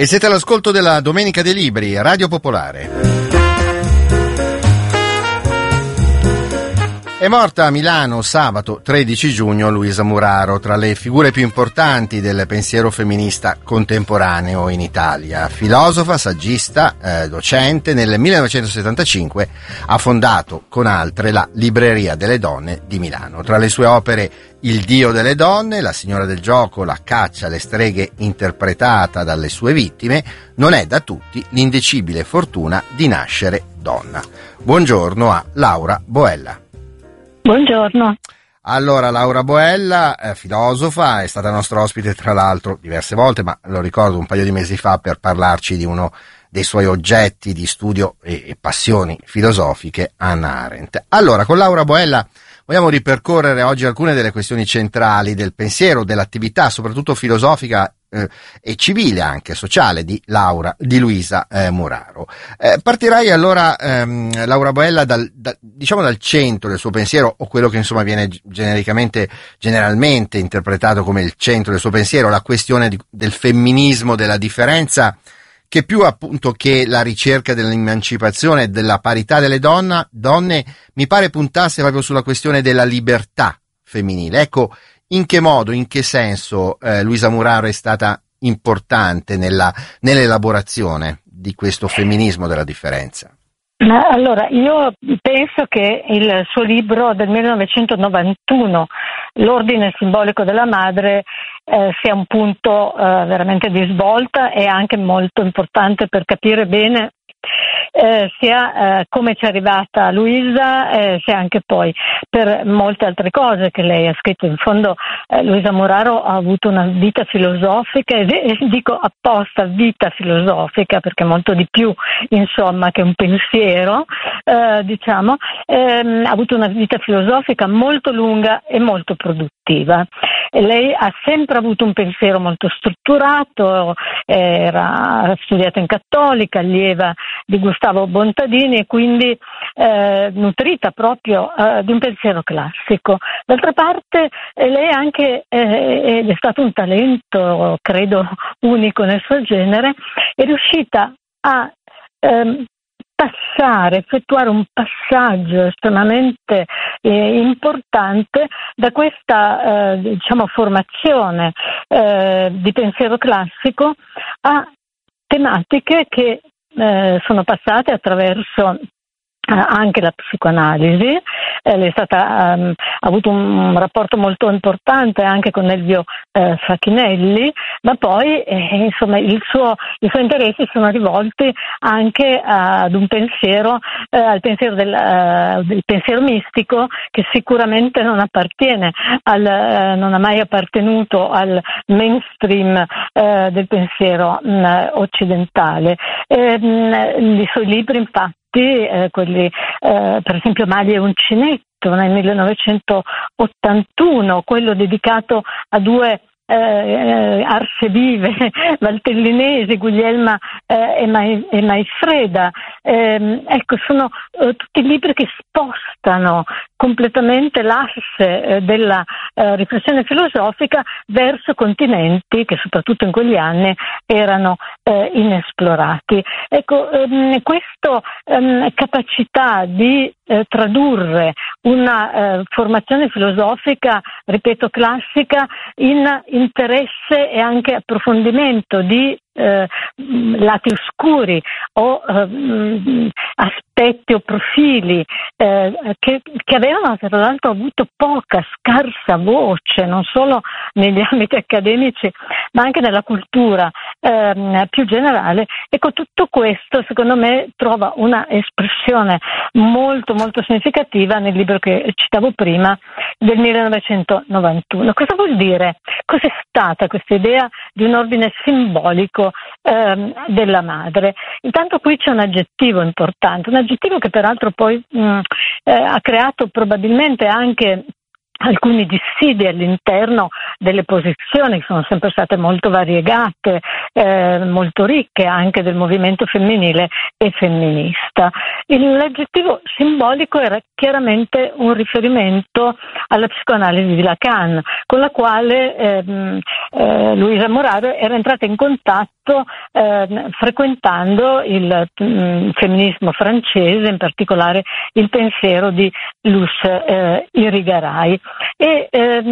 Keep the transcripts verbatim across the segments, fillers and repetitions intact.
E siete all'ascolto della Domenica dei Libri, Radio Popolare. È morta a Milano sabato tredici giugno Luisa Muraro, tra le figure più importanti del pensiero femminista contemporaneo in Italia. Filosofa, saggista, eh, docente, nel millenovecentosettantacinque ha fondato con altre la Libreria delle Donne di Milano. Tra le sue opere Il Dio delle donne, La signora del gioco, La caccia alle streghe interpretata dalle sue vittime, non è da tutti l'indecibile fortuna di nascere donna. Buongiorno a Laura Boella. Buongiorno. Allora, Laura Boella, eh, filosofa, è stata nostra ospite tra l'altro diverse volte, ma lo ricordo un paio di mesi fa per parlarci di uno dei suoi oggetti di studio e, e passioni filosofiche, Hannah Arendt. Allora, con Laura Boella vogliamo ripercorrere oggi alcune delle questioni centrali del pensiero, dell'attività, soprattutto filosofica eh, e civile, anche sociale, di Laura, di Luisa eh, Muraro. Eh, partirei allora, ehm, Laura Boella, dal, da, diciamo dal centro del suo pensiero, o quello che insomma viene genericamente, generalmente interpretato come il centro del suo pensiero, la questione di, del femminismo, della differenza, che più appunto che la ricerca dell'emancipazione e della parità delle donna, donne, mi pare puntasse proprio sulla questione della libertà femminile. Ecco, in che modo, in che senso eh, Luisa Muraro è stata importante nella, nell'elaborazione di questo femminismo della differenza? Allora, io penso che il suo libro del millenovecentonovantuno, L'ordine simbolico della madre, eh, sia un punto eh, veramente di svolta e anche molto importante per capire bene Eh, sia eh, come ci è arrivata Luisa, eh, sia anche poi per molte altre cose che lei ha scritto. In fondo eh, Luisa Muraro ha avuto una vita filosofica, e dico apposta vita filosofica perché molto di più insomma che un pensiero, eh, diciamo, ehm, ha avuto una vita filosofica molto lunga e molto produttiva. E lei ha sempre avuto un pensiero molto strutturato, era studiata in cattolica, allieva di Gustavo Bontadini e quindi eh, nutrita proprio eh, di un pensiero classico. D'altra parte eh, lei anche, eh, ed è stato un talento credo unico nel suo genere, è riuscita a ehm, passare, effettuare un passaggio estremamente eh, importante da questa eh, diciamo formazione eh, di pensiero classico a tematiche che eh, sono passate attraverso anche la psicoanalisi. Eh, lei è stata, um, ha avuto un rapporto molto importante anche con Elvio eh, Facchinelli, ma poi eh, insomma il suo, i suoi interessi sono rivolti anche ad un pensiero, eh, al pensiero del, uh, del pensiero mistico, che sicuramente non appartiene al, uh, non ha mai appartenuto al mainstream uh, del pensiero mh, occidentale. E, mh, i suoi libri infatti, Eh, quelli eh, per esempio Maglie e Uncinetto nel millenovecentottantuno, quello dedicato a due eh, arse vive valtellinesi, Guglielma eh, e, Mai, e Maifreda. Eh, ecco, sono eh, tutti libri che spostano completamente l'asse eh, della eh, riflessione filosofica verso continenti che soprattutto in quegli anni erano eh, inesplorati. Ecco, ehm, questa ehm, capacità di eh, tradurre una eh, formazione filosofica, ripeto, classica, in interesse e anche approfondimento di Eh, lati oscuri o eh, aspetti o profili eh, che, che avevano tra l'altro avuto poca, scarsa voce non solo negli ambiti accademici ma anche nella cultura eh, più generale. Ecco, tutto questo secondo me trova una espressione molto molto significativa nel libro che citavo prima del millenovecentonovantuno. Cosa vuol dire? Cos'è stata questa idea di un ordine simbolico Ehm, della madre? Intanto qui c'è un aggettivo importante, un aggettivo che peraltro poi mh, eh, ha creato probabilmente anche alcuni dissidi all'interno delle posizioni che sono sempre state molto variegate, eh, molto ricche anche del movimento femminile e femminista. Il, l'aggettivo simbolico era chiaramente un riferimento alla psicoanalisi di Lacan, con la quale ehm, eh, Luisa Moraro era entrata in contatto eh, frequentando il mh, femminismo francese, in particolare il pensiero di Luce eh, Irigaray. E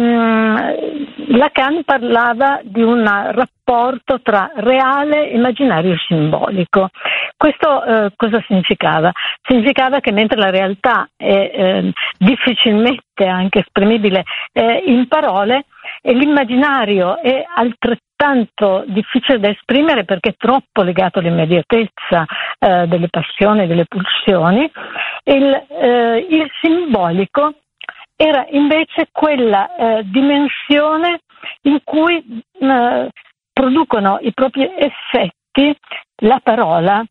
ehm, Lacan parlava di un rapporto tra reale, immaginario e simbolico. Questo eh, cosa significava? Significava che mentre la realtà è eh, difficilmente anche esprimibile eh, in parole, e l'immaginario è altrettanto difficile da esprimere perché è troppo legato all'immediatezza eh, delle passioni, delle pulsioni, il, eh, il simbolico era invece quella eh, dimensione in cui eh, producono i propri effetti la parola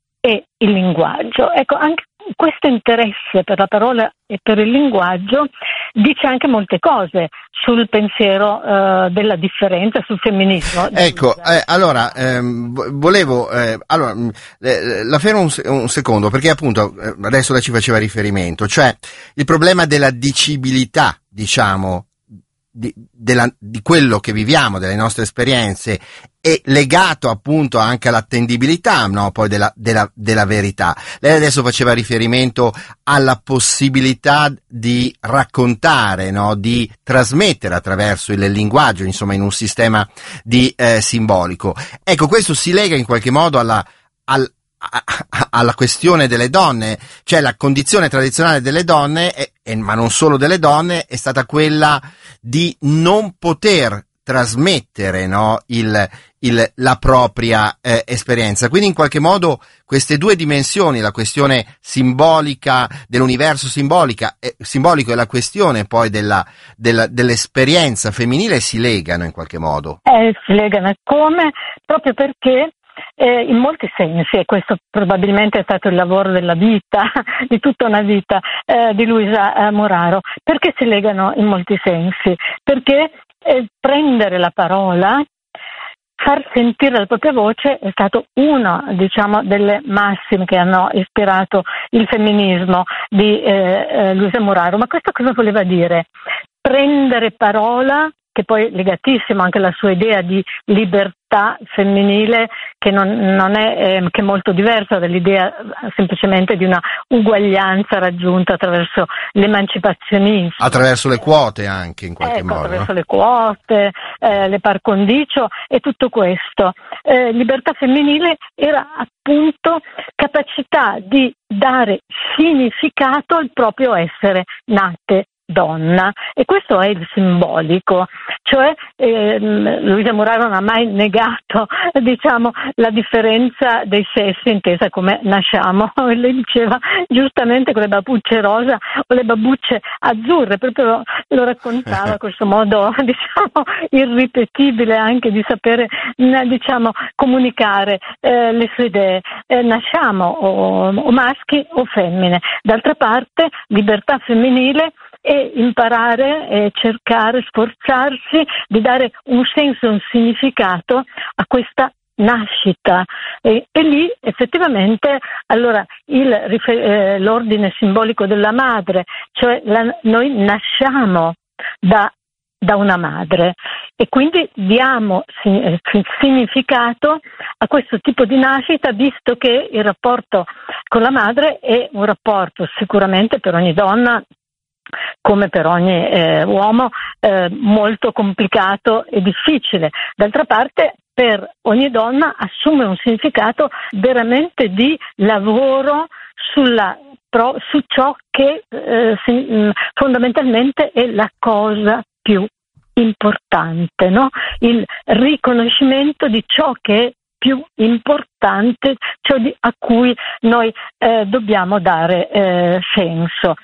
e il linguaggio. Ecco, anche questo interesse per la parola e per il linguaggio dice anche molte cose sul pensiero eh, della differenza, sul femminismo. Ecco, eh, allora, ehm, volevo, eh, allora, eh, la fermo un, un secondo, perché appunto, eh, adesso lei ci faceva riferimento, cioè il problema della dicibilità, diciamo, Di, della, di quello che viviamo, delle nostre esperienze, è legato appunto anche all'attendibilità, no? Poi della, della, della verità. Lei adesso faceva riferimento alla possibilità di raccontare, no? Di trasmettere attraverso il linguaggio, insomma, in un sistema di eh, simbolico. Ecco, questo si lega in qualche modo alla, al, alla questione delle donne, cioè la condizione tradizionale delle donne, e, e, ma non solo delle donne, è stata quella di non poter trasmettere, no, il, il, la propria eh, esperienza. Quindi in qualche modo queste due dimensioni, la questione simbolica dell'universo simbolica, eh, simbolico e la questione poi della, della, dell'esperienza femminile si legano in qualche modo. Eh, si legano come? Proprio perché Eh, in molti sensi, e questo probabilmente è stato il lavoro della vita, di tutta una vita eh, di Luisa eh, Moraro. Perché si legano in molti sensi? Perché eh, prendere la parola, far sentire la propria voce è stato una, diciamo, delle massime che hanno ispirato il femminismo di eh, eh, Luisa Moraro. Ma questo cosa voleva dire? Prendere parola, che poi è legatissimo anche alla sua idea di libertà femminile, che non, non è eh, che è molto diversa dall'idea semplicemente di una uguaglianza raggiunta attraverso l'emancipazionismo. Attraverso le quote anche in qualche ecco, modo. Attraverso no? le quote, eh, le par condicio e tutto questo. Eh, libertà femminile era appunto capacità di dare significato al proprio essere nate donna, e questo è il simbolico, cioè ehm, Luisa Moraro non ha mai negato, diciamo, la differenza dei sessi intesa come nasciamo. Lei diceva giustamente con le babbucce rosa o le babbucce azzurre, proprio lo raccontava questo modo, diciamo, irripetibile anche di sapere, diciamo, comunicare eh, le sue idee. Eh, nasciamo o, o maschi o femmine. D'altra parte, libertà femminile e imparare e cercare, sforzarsi di dare un senso, un significato a questa nascita, e, e lì effettivamente allora il, eh, l'ordine simbolico della madre, cioè la, noi nasciamo da, da una madre e quindi diamo eh, significato a questo tipo di nascita, visto che il rapporto con la madre è un rapporto sicuramente per ogni donna, come per ogni eh, uomo, eh, molto complicato e difficile. D'altra parte, per ogni donna assume un significato veramente di lavoro sulla, pro, su ciò che eh, si, fondamentalmente è la cosa più importante, no? Il riconoscimento di ciò che è più importante, ciò di, a cui noi eh, dobbiamo dare eh, senso.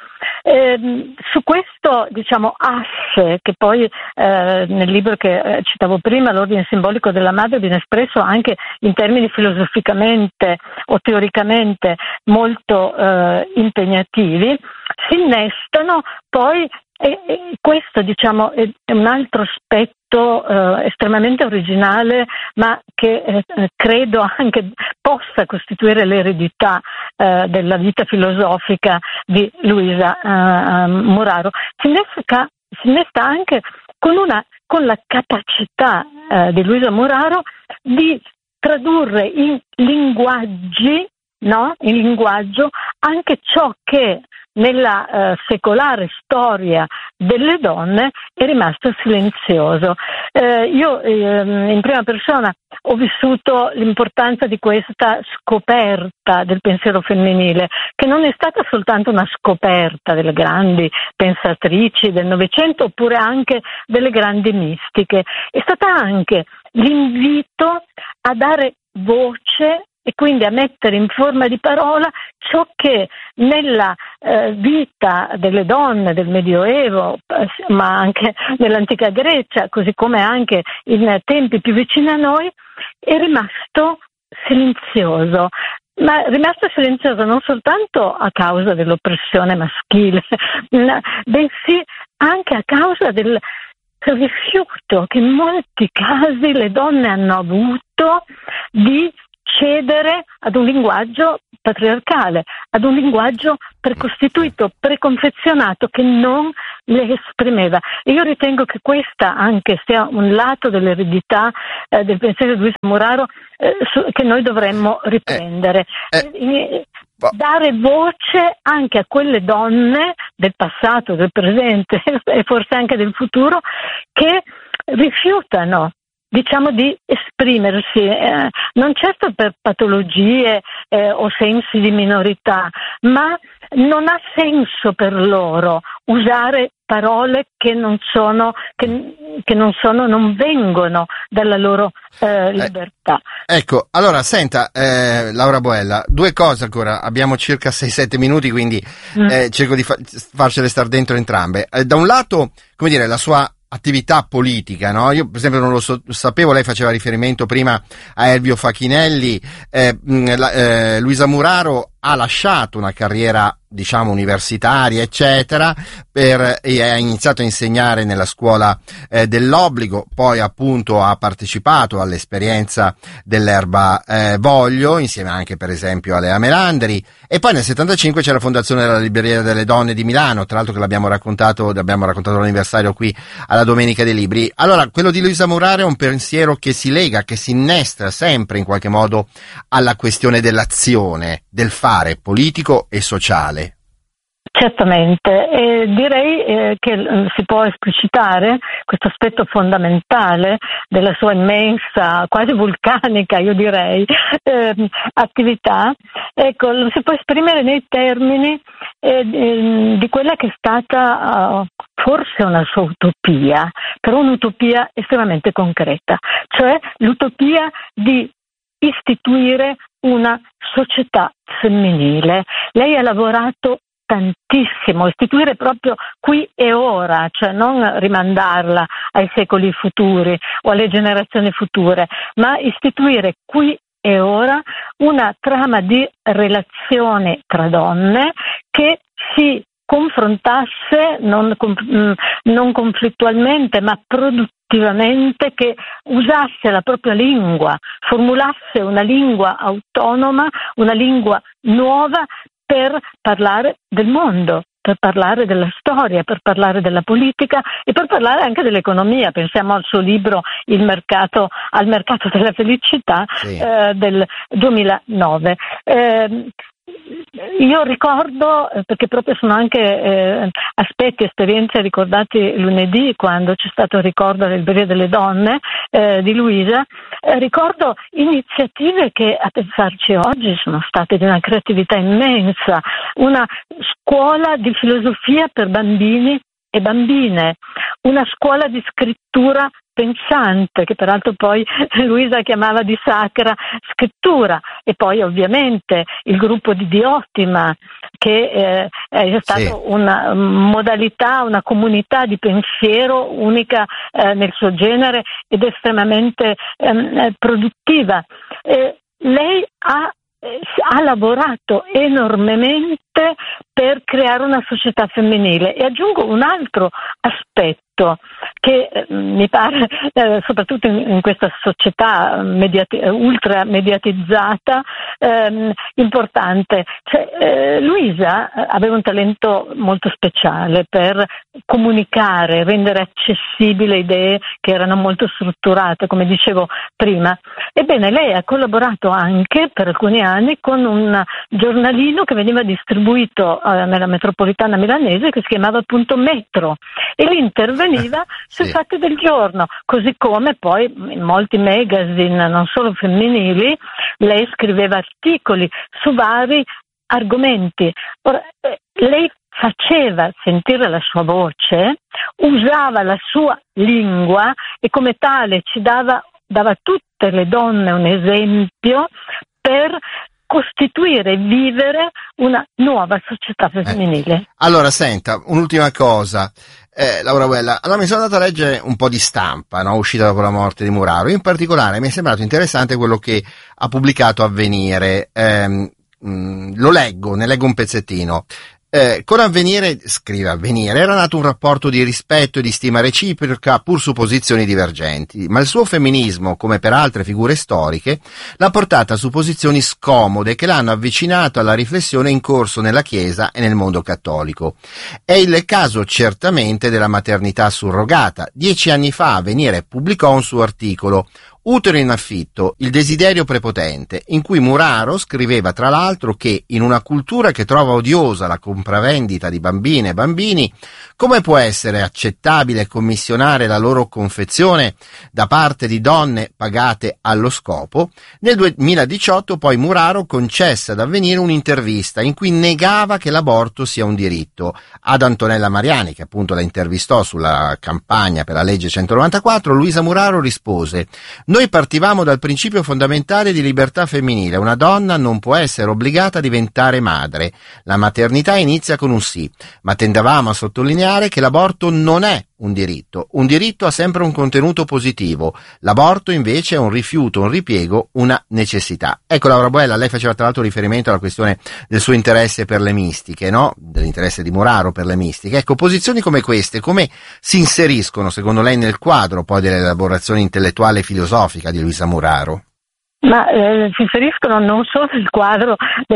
Eh, su questo, diciamo, asse, che poi eh, nel libro che eh, citavo prima, l'ordine simbolico della madre, viene espresso anche in termini filosoficamente o teoricamente molto eh, impegnativi, si innestano poi E, e questo, diciamo, è, è un altro aspetto eh, estremamente originale, ma che eh, credo anche possa costituire l'eredità eh, della vita filosofica di Luisa eh, Muraro. Si innesta, si innesta anche con, una, con la capacità eh, di Luisa Muraro di tradurre in linguaggi, no? In linguaggio anche ciò che nella eh, secolare storia delle donne è rimasto silenzioso. Eh, io eh, in prima persona ho vissuto l'importanza di questa scoperta del pensiero femminile, che non è stata soltanto una scoperta delle grandi pensatrici del Novecento oppure anche delle grandi mistiche, è stata anche l'invito a dare voce e quindi a mettere in forma di parola ciò che nella eh, vita delle donne del Medioevo, ma anche nell'antica Grecia, così come anche in tempi più vicini a noi, è rimasto silenzioso. Ma è rimasto silenzioso non soltanto a causa dell'oppressione maschile, bensì anche a causa del rifiuto che in molti casi le donne hanno avuto di cedere ad un linguaggio patriarcale, ad un linguaggio precostituito, preconfezionato, che non le esprimeva. E io ritengo che questa anche sia un lato dell'eredità eh, del pensiero di Luisa Muraro eh, su, che noi dovremmo riprendere. Eh, eh, dare voce anche a quelle donne del passato, del presente e forse anche del futuro che rifiutano, diciamo, di esprimersi, eh, non certo per patologie eh, o sensi di minorità, ma non ha senso per loro usare parole che non sono, che, che non sono, non vengono dalla loro eh, libertà. Eh, ecco, allora senta, eh, Laura Boella, due cose ancora, abbiamo circa sei sette minuti, quindi mm. eh, cerco di fa- farcele star dentro entrambe. Eh, da un lato, come dire, la sua attività politica, no? Io per esempio non lo so, sapevo, lei faceva riferimento prima a Elvio Fachinelli, eh, la, eh, Luisa Muraro ha lasciato una carriera, diciamo, universitaria, eccetera, per, e ha iniziato a insegnare nella scuola eh, dell'obbligo, poi appunto ha partecipato all'esperienza dell'Erba eh, Voglio, insieme anche per esempio a Lea Melandri, e poi nel settantacinque c'è la fondazione della Libreria delle Donne di Milano, tra l'altro che l'abbiamo raccontato, abbiamo raccontato l'anniversario qui alla Domenica dei Libri. Allora, quello di Luisa Muraro è un pensiero che si lega, che si innestra sempre in qualche modo alla questione dell'azione, del fare politico e sociale. Certamente, e direi eh, che si può esplicitare questo aspetto fondamentale della sua immensa, quasi vulcanica, io direi, eh, attività. Ecco, lo si può esprimere nei termini eh, di quella che è stata uh, forse una sua utopia, però un'utopia estremamente concreta, cioè l'utopia di istituire una società femminile. Lei ha lavorato tantissimo, istituire proprio qui e ora, cioè non rimandarla ai secoli futuri o alle generazioni future, ma istituire qui e ora una trama di relazioni tra donne che si confrontasse non, non conflittualmente ma produttivamente, che usasse la propria lingua, formulasse una lingua autonoma, una lingua nuova per parlare del mondo, per parlare della storia, per parlare della politica e per parlare anche dell'economia. Pensiamo al suo libro Il mercato, al mercato della felicità, sì. eh, del duemilanove. Eh, Io ricordo, perché proprio sono anche eh, aspetti, esperienze ricordati lunedì quando c'è stato il ricordo del Libreria delle Donne eh, di Luisa, eh, ricordo iniziative che a pensarci oggi sono state di una creatività immensa, una scuola di filosofia per bambini e bambine, una scuola di scrittura pensante, che peraltro poi Luisa chiamava di sacra scrittura, e poi ovviamente il gruppo di Diottima, che eh, è stato sì. una modalità, una comunità di pensiero unica eh, nel suo genere ed estremamente eh, produttiva. Eh, lei ha, eh, ha lavorato enormemente tutte per creare una società femminile. E aggiungo un altro aspetto che eh, mi pare, eh, soprattutto in, in questa società mediati- ultra mediatizzata, ehm, importante. Cioè, eh, Luisa aveva un talento molto speciale per comunicare, rendere accessibili idee che erano molto strutturate, come dicevo prima. Ebbene, lei ha collaborato anche per alcuni anni con un giornalino che veniva distribuito eh, nella metropolitana milanese, che si chiamava appunto Metro, e lì interveniva sui sì. fatti del giorno, così come poi in molti magazine, non solo femminili, lei scriveva articoli su vari argomenti. Ora, eh, lei faceva sentire la sua voce, usava la sua lingua e come tale ci dava, dava a tutte le donne un esempio per costituire e vivere una nuova società femminile. Eh. Allora, senta, un'ultima cosa. Eh, Laura Boella, allora mi sono andato a leggere un po' di stampa, no, uscita dopo la morte di Muraro. In particolare mi è sembrato interessante quello che ha pubblicato Avvenire. Eh, mh, lo leggo, ne leggo un pezzettino. Eh, con Avvenire, scrive Avvenire, era nato un rapporto di rispetto e di stima reciproca pur su posizioni divergenti, ma il suo femminismo, come per altre figure storiche, l'ha portata su posizioni scomode che l'hanno avvicinato alla riflessione in corso nella Chiesa e nel mondo cattolico. È il caso certamente della maternità surrogata. Dieci anni fa Avvenire pubblicò un suo articolo, Utero in affitto, il desiderio prepotente, in cui Muraro scriveva tra l'altro che in una cultura che trova odiosa la compravendita di bambine e bambini, come può essere accettabile commissionare la loro confezione da parte di donne pagate allo scopo? Nel duemiladiciotto poi Muraro concesse ad Avvenire un'intervista in cui negava che l'aborto sia un diritto. Ad Antonella Mariani, che appunto la intervistò sulla campagna per la legge centonovantaquattro, Luisa Muraro rispose: noi partivamo dal principio fondamentale di libertà femminile. Una donna non può essere obbligata a diventare madre. La maternità inizia con un sì, ma tendevamo a sottolineare che l'aborto non è un diritto. Un diritto ha sempre un contenuto positivo. L'aborto invece è un rifiuto, un ripiego, una necessità. Ecco, Laura Boella, lei faceva tra l'altro riferimento alla questione del suo interesse per le mistiche, no? Dell'interesse di Muraro per le mistiche. Ecco, posizioni come queste, come si inseriscono secondo lei nel quadro poi dell'elaborazione intellettuale e filosofica di Luisa Muraro? Ma eh, si inseriscono non solo nel quadro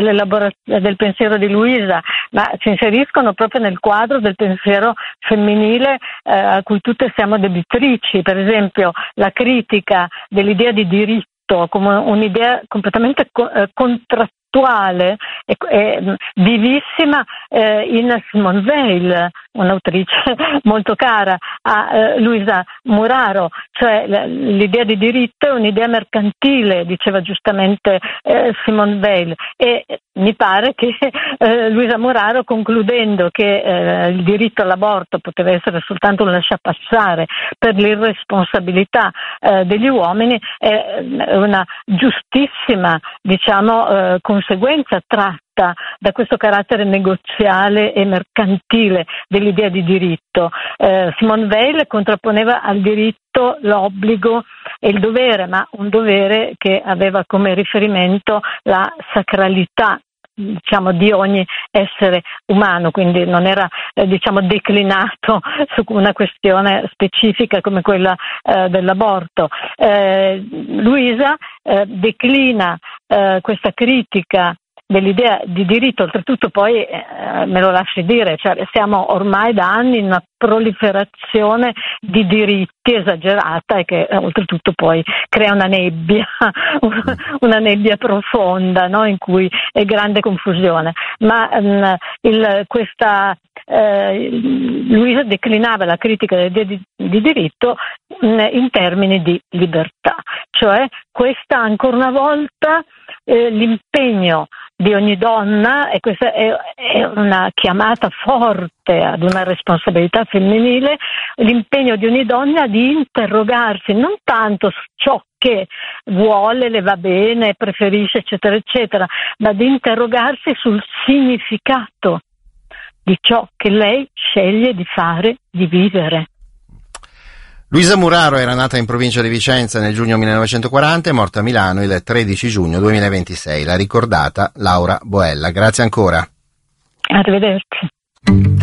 del pensiero di Luisa, ma si inseriscono proprio nel quadro del pensiero femminile eh, a cui tutte siamo debitrici. Per esempio, la critica dell'idea di diritto come un'idea completamente co- eh, contrattuale e, e vivissima eh, in Simone Weil, un'autrice molto cara a eh, Luisa Muraro, cioè l'idea di diritto è un'idea mercantile, diceva giustamente eh, Simone Weil, e mi pare che eh, Luisa Muraro, concludendo che eh, il diritto all'aborto poteva essere soltanto un lasciapassare per l'irresponsabilità eh, degli uomini, è una giustissima, diciamo, eh, conseguenza tratta da questo carattere negoziale e mercantile dell'idea di diritto. Eh, Simone Weil contrapponeva al diritto l'obbligo e il dovere, ma un dovere che aveva come riferimento la sacralità, diciamo, di ogni essere umano, quindi non era eh, diciamo declinato su una questione specifica come quella eh, dell'aborto. Eh, Luisa eh, declina eh, questa critica dell'idea di diritto, oltretutto poi eh, me lo lasci dire, cioè siamo ormai da anni in una proliferazione di diritti esagerata e che eh, oltretutto poi crea una nebbia, una nebbia profonda, no? In cui è grande confusione. Ma mh, il, questa eh, Luisa declinava la critica dell'idea di, di diritto mh, in termini di libertà, cioè questa ancora una volta eh, l'impegno di ogni donna, e questa è, è una chiamata forte ad una responsabilità femminile, l'impegno di ogni donna di interrogarsi non tanto su ciò che vuole, le va bene, preferisce, eccetera, eccetera, ma di interrogarsi sul significato di ciò che lei sceglie di fare, di vivere. Luisa Muraro era nata in provincia di Vicenza nel giugno millenovecentoquaranta e morta a Milano il tredici giugno duemilaventisei. L'ha ricordata Laura Boella. Grazie ancora. Arrivederci.